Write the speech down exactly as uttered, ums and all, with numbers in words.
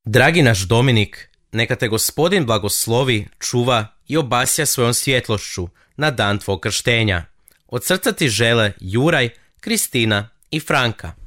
Dragi naš Dominik, neka te Gospodin blagoslovi, čuva i obasja svojom svjetlošću na dan tvog krštenja. Od srca ti žele Juraj, Kristina i Franka.